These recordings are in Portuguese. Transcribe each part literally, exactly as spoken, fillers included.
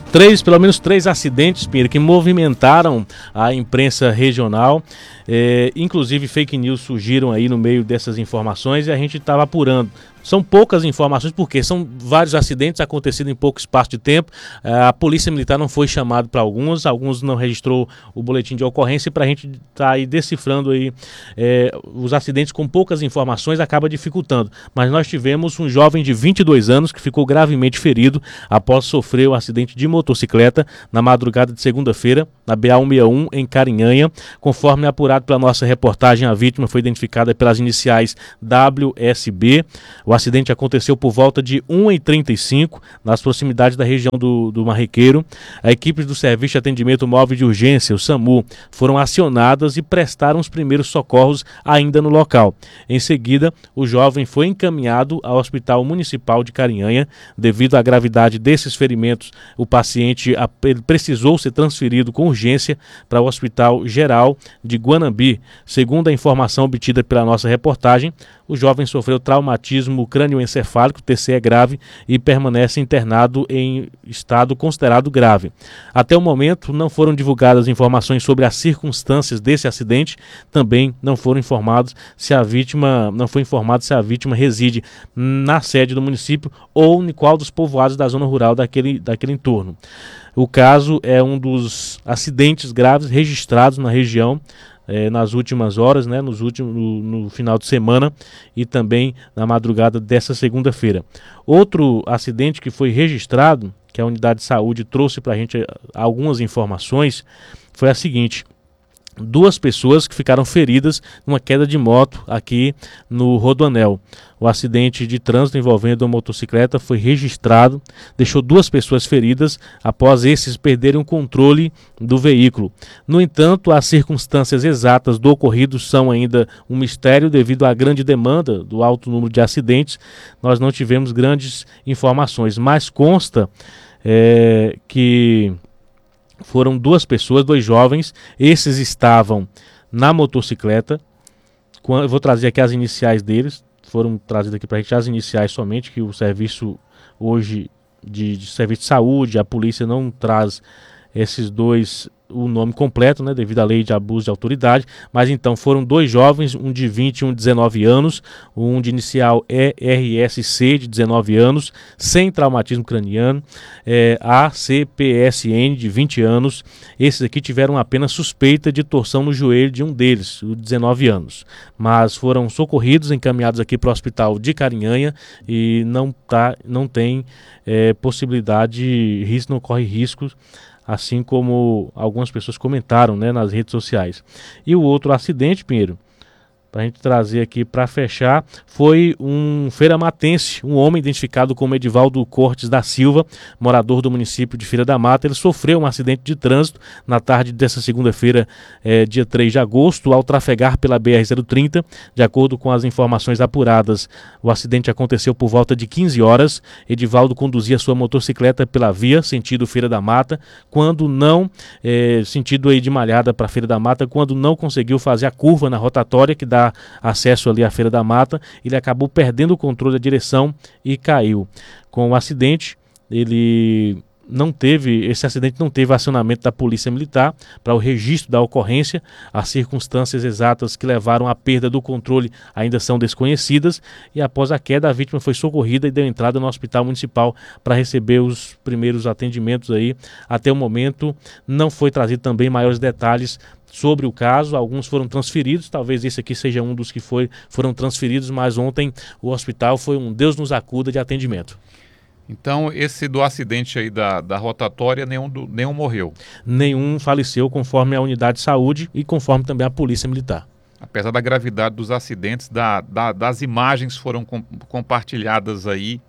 Três, pelo menos três acidentes, Pinheiro, que movimentaram a imprensa regional. É, inclusive fake news surgiram aí no meio dessas informações e a gente estava apurando. São poucas informações porque são vários acidentes acontecidos em pouco espaço de tempo. A Polícia Militar não foi chamada para alguns, alguns não registrou o boletim de ocorrência, e para a gente estar tá aí decifrando aí, é, os acidentes com poucas informações acaba dificultando. Mas nós tivemos um jovem de vinte e dois anos que ficou gravemente ferido após sofrer um acidente de motocicleta na madrugada de segunda-feira, na B A cento e sessenta e um, em Carinhanha. Conforme apurado pela nossa reportagem, a vítima foi identificada pelas iniciais W S B. O acidente aconteceu por volta de uma e trinta e cinco, nas proximidades da região do, do Marrequeiro. A equipe do Serviço de Atendimento Móvel de Urgência, o SAMU, foram acionadas e prestaram os primeiros socorros ainda no local. Em seguida, o jovem foi encaminhado ao Hospital Municipal de Carinhanha. Devido à gravidade desses ferimentos, o paciente ele precisou ser transferido com urgência para o Hospital Geral de Guanambi. Segundo a informação obtida pela nossa reportagem, o jovem sofreu traumatismo crânioencefálico, T C E grave, e permanece internado em estado considerado grave. Até o momento, não foram divulgadas informações sobre as circunstâncias desse acidente. Também não foram informados se a vítima, não foi informado se a vítima reside na sede do município ou em qual dos povoados da zona rural daquele, daquele entorno. O caso é um dos acidentes graves registrados na região É, nas últimas horas, né, nos últimos, no, no final de semana e também na madrugada dessa segunda-feira. Outro acidente que foi registrado, que a unidade de saúde trouxe para a gente algumas informações, foi a seguinte: duas pessoas que ficaram feridas numa queda de moto aqui no Rodoanel. O acidente de trânsito envolvendo uma motocicleta foi registrado, deixou duas pessoas feridas após esses perderem o controle do veículo. No entanto, as circunstâncias exatas do ocorrido são ainda um mistério devido à grande demanda do alto número de acidentes. Nós não tivemos grandes informações, mas consta é, que foram duas pessoas, dois jovens. Esses estavam na motocicleta. Eu vou trazer aqui as iniciais deles. Foram trazidas aqui para a gente as iniciais somente, que o serviço hoje de, de serviço de saúde, a polícia não traz esses dois, o nome completo, né, devido à lei de abuso de autoridade. Mas então foram dois jovens, um de vinte e um de dezenove anos, um de inicial E R S C de dezenove anos, sem traumatismo craniano, é, A C P S N de vinte anos. Esses aqui tiveram apenas suspeita de torção no joelho de um deles, o de dezenove anos, mas foram socorridos, encaminhados aqui para o hospital de Carinhanha e não, tá, não tem é, possibilidade, risco, não corre riscos, assim como algumas pessoas comentaram, né, nas redes sociais. E o outro acidente, Pinheiro, para a gente trazer aqui para fechar, foi um feiramatense, um homem identificado como Edivaldo Cortes da Silva, morador do município de Feira da Mata. Ele sofreu um acidente de trânsito na tarde dessa segunda-feira, é, dia três de agosto, ao trafegar pela B R zero trinta. De acordo com as informações apuradas, o acidente aconteceu por volta de quinze horas. Edivaldo conduzia sua motocicleta pela via, sentido Feira da Mata, quando não, é, sentido aí de Malhada para Feira da Mata, quando não conseguiu fazer a curva na rotatória que dá acesso ali à Feira da Mata. Ele acabou perdendo o controle da direção e caiu. Com o acidente, ele não teve, esse acidente não teve acionamento da Polícia Militar para o registro da ocorrência. As circunstâncias exatas que levaram à perda do controle ainda são desconhecidas, e após a queda a vítima foi socorrida e deu entrada no Hospital Municipal para receber os primeiros atendimentos aí. Até o momento não foi trazido também maiores detalhes sobre o caso. Alguns foram transferidos, talvez esse aqui seja um dos que foi, foram transferidos, mas ontem o hospital foi um Deus nos acuda de atendimento. Então, esse do acidente aí da, da rotatória, nenhum, do, nenhum morreu? Nenhum faleceu, conforme a unidade de saúde e conforme também a Polícia Militar. Apesar da gravidade dos acidentes, da, da, das imagens foram com, compartilhadas aí.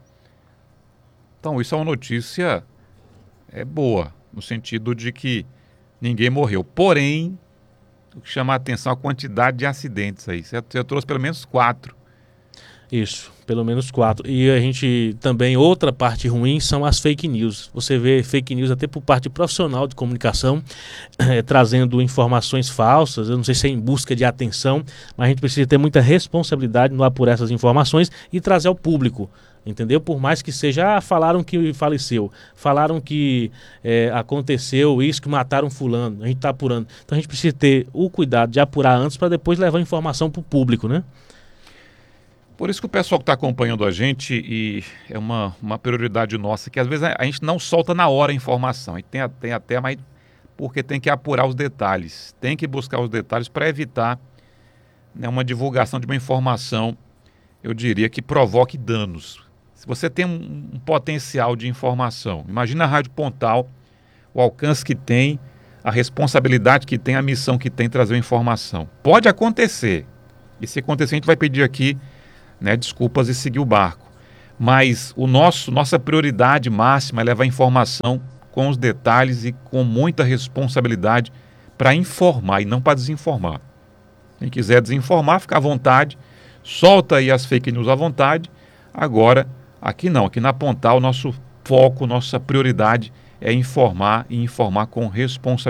Então, isso é uma notícia é boa, no sentido de que ninguém morreu. Porém, o que chama a atenção é a quantidade de acidentes aí. Você, você trouxe pelo menos quatro. Isso, pelo menos quatro. E a gente também, outra parte ruim são as fake news. Você vê fake news até por parte profissional de comunicação, eh, trazendo informações falsas. Eu não sei se é em busca de atenção, mas a gente precisa ter muita responsabilidade no apurar essas informações e trazer ao público. Entendeu? Por mais que seja, ah, falaram que faleceu, falaram que é, aconteceu isso, que mataram fulano, a gente está apurando. Então a gente precisa ter o cuidado de apurar antes para depois levar a informação para o público, né? Por isso que o pessoal que está acompanhando a gente, e é uma, uma prioridade nossa, que às vezes a, a gente não solta na hora a informação, e tem, tem até, mas porque tem que apurar os detalhes, tem que buscar os detalhes para evitar, né, uma divulgação de uma informação, eu diria, que provoque danos. Se você tem um, um potencial de informação, imagina a Rádio Pontal, o alcance que tem, a responsabilidade que tem, a missão que tem trazer informação. Pode acontecer, e se acontecer a gente vai pedir aqui, né, desculpas e seguir o barco. Mas o nosso, nossa prioridade máxima é levar informação com os detalhes e com muita responsabilidade para informar e não para desinformar. Quem quiser desinformar, fica à vontade, solta aí as fake news à vontade. Agora, aqui não, aqui na Pontal, nosso foco, nossa prioridade é informar e informar com responsabilidade.